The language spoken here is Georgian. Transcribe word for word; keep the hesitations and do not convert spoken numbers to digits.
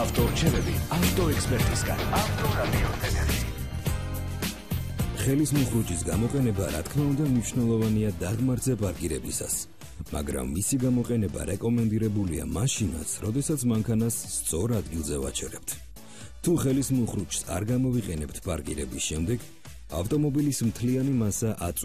ავტორჩევები ავტოექსპერტისგან. ავტორადიო ტელევიზია. ხელის მუხრუჭის გამოყენება რა თქმა უნდა მნიშვნელოვანია დაღმართზე პარკირებისას, მაგრამ მისი გამოყენება რეკომენდირებულია მაშინაც, როდესაც მანქანას სწორ ადგილზე ვაჩერებთ. თუ ხელის მუხრუჭს არ გამოვიყენებთ პარკირების შემდეგ, ავტომობილის მთლიანი მასა